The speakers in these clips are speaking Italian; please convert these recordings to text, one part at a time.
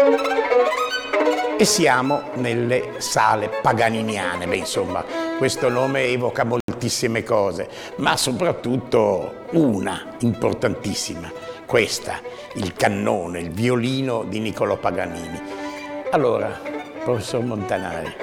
E siamo nelle sale paganiniane. Beh, insomma, questo nome evoca moltissime cose, ma soprattutto una importantissima, questa, il cannone, il violino di Niccolò Paganini. Allora, professor Montanari,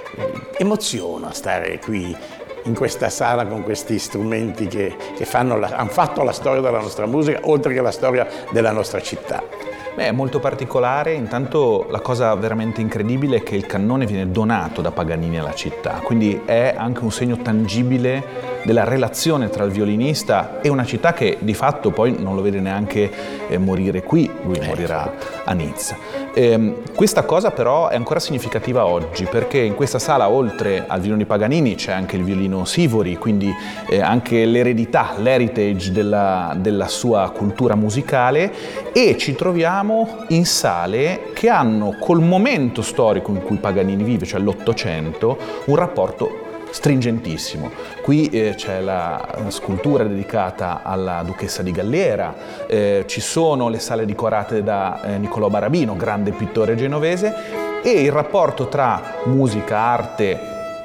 emoziona stare qui in questa sala con questi strumenti che hanno fatto la storia della nostra musica, oltre che la storia della nostra città. Beh, è molto particolare. Intanto la cosa veramente incredibile è che il cannone viene donato da Paganini alla città, quindi è anche un segno tangibile della relazione tra il violinista e una città che di fatto poi non lo vede neanche morire qui, lui morirà a Nizza. Questa cosa però è ancora significativa oggi, perché in questa sala, oltre al violino di Paganini, c'è anche il violino Sivori, quindi anche l'eredità, l'heritage della sua cultura musicale, e ci troviamo in sale che hanno col momento storico in cui Paganini vive, cioè l'Ottocento, un rapporto stringentissimo. Qui c'è la scultura dedicata alla Duchessa di Galliera, ci sono le sale decorate da Niccolò Barabino, grande pittore genovese, e il rapporto tra musica, arte,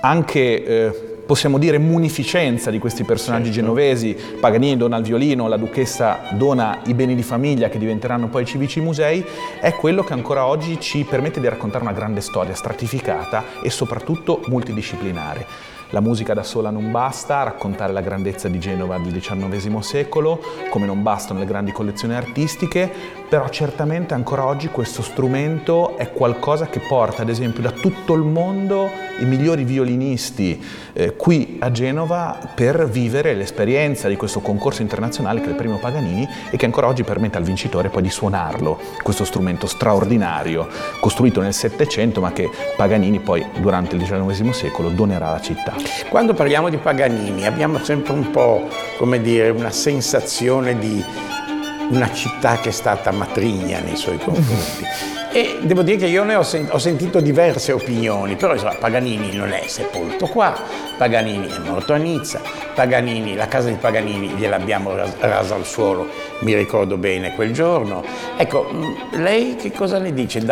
anche possiamo dire munificenza di questi personaggi genovesi. Paganini dona il violino, la Duchessa dona i beni di famiglia che diventeranno poi civici musei, è quello che ancora oggi ci permette di raccontare una grande storia stratificata e soprattutto multidisciplinare. La musica da sola non basta a raccontare la grandezza di Genova del XIX secolo, come non bastano le grandi collezioni artistiche, però certamente ancora oggi questo strumento è qualcosa che porta, ad esempio, da tutto il mondo i migliori violinisti qui a Genova per vivere l'esperienza di questo concorso internazionale che è il Premio Paganini e che ancora oggi permette al vincitore poi di suonarlo, questo strumento straordinario, costruito nel Settecento, ma che Paganini poi durante il XIX secolo donerà alla città. Quando parliamo di Paganini abbiamo sempre un po', come dire, una sensazione di una città che è stata matrigna nei suoi confronti. E devo dire che io ne ho sentito diverse opinioni, però insomma, Paganini non è sepolto qua, Paganini è morto a Nizza, Paganini, la casa di Paganini gliel'abbiamo rasa al suolo, mi ricordo bene quel giorno. Ecco, lei che cosa ne dice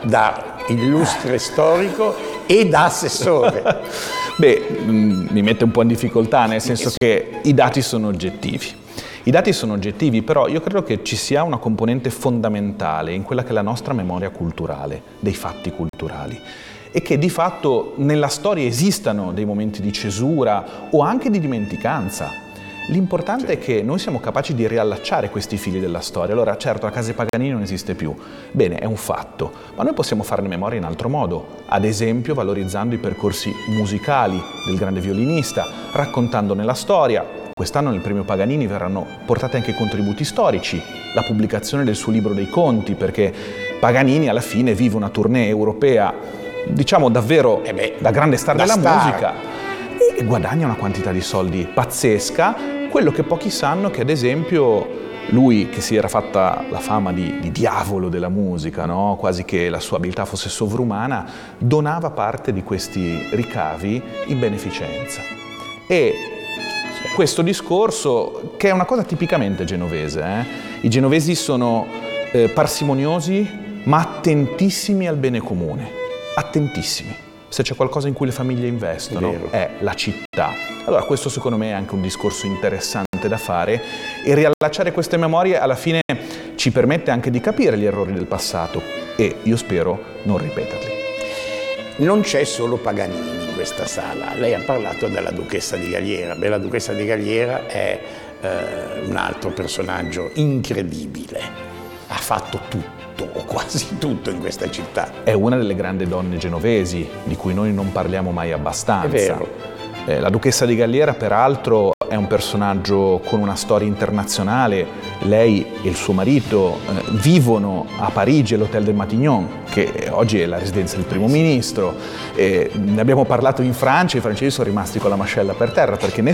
da illustre storico e da assessore? Beh, mi mette un po' in difficoltà, nel senso che i dati sono oggettivi. I dati sono oggettivi, però io credo che ci sia una componente fondamentale in quella che è la nostra memoria culturale, dei fatti culturali, e che di fatto nella storia esistano dei momenti di cesura o anche di dimenticanza. L'importante è che noi siamo capaci di riallacciare questi fili della storia. Allora, certo, la casa di Paganini non esiste più. Bene, è un fatto, ma noi possiamo farne memoria in altro modo, ad esempio valorizzando i percorsi musicali del grande violinista, raccontandone la storia. Quest'anno nel Premio Paganini verranno portati anche contributi storici, la pubblicazione del suo libro dei conti, perché Paganini alla fine vive una tournée europea, diciamo davvero da grande star della musica, e guadagna una quantità di soldi pazzesca. Quello che pochi sanno è che, ad esempio, lui, che si era fatta la fama di diavolo della musica, no? Quasi che la sua abilità fosse sovrumana, donava parte di questi ricavi in beneficenza. E questo discorso, che è una cosa tipicamente genovese, i genovesi sono parsimoniosi ma attentissimi al bene comune, attentissimi. Se c'è qualcosa in cui le famiglie investono è la città. Allora questo secondo me è anche un discorso interessante da fare, e riallacciare queste memorie alla fine ci permette anche di capire gli errori del passato e io spero non ripeterli. Non c'è solo Paganini in questa sala, lei ha parlato della Duchessa di Galliera. Beh, la Duchessa di Galliera è un altro personaggio incredibile, ha fatto tutto, o quasi tutto in questa città. È una delle grandi donne genovesi, di cui noi non parliamo mai abbastanza. È vero. La Duchessa di Galliera, peraltro, è un personaggio con una storia internazionale. Lei e il suo marito vivono a Parigi, all'Hôtel de Matignon, che oggi è la residenza del primo ministro. Ne abbiamo parlato in Francia, i francesi sono rimasti con la mascella per terra, perché